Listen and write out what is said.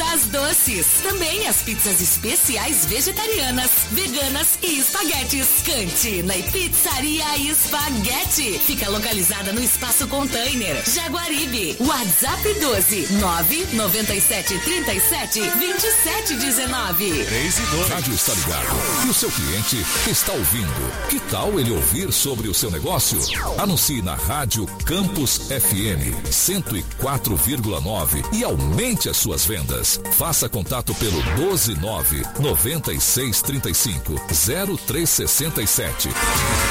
Brás Doces. Também as pizzas especiais vegetarianas, veganas e espaguetes. Cantina e Pizzaria Espaguete. Fica localizada no Espaço Container, Jaguaribe. WhatsApp 12 997 37 27 19. 3 e 2. Rádio está ligado e o seu cliente está ouvindo. Que tal ele ouvir sobre o seu negócio? Anuncie na Rádio Campus FM 104,9 e aumente as suas vendas. Faça contato pelo 129 9635 0367.